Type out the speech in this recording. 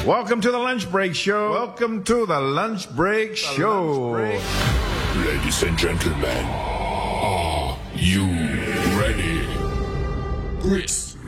Welcome to the Lunch Break Show. Welcome to the Lunch Break Show. Ladies and gentlemen, are you ready? Chris,